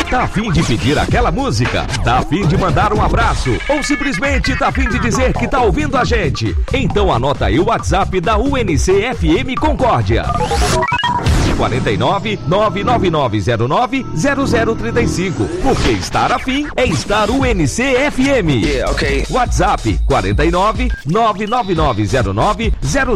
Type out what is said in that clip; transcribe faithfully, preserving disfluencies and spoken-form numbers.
Tá a fim de pedir aquela música? Tá a fim de mandar um abraço? Ou simplesmente tá a fim de dizer que tá ouvindo a gente? Então anota aí o WhatsApp da U N C F M Concórdia. quarenta e nove, nove nove nove zero nove, zero zero três cinco. Porque estar afim é estar U N C F M. Yeah, okay. WhatsApp quarenta e nove, nove nove nove zero nove, zero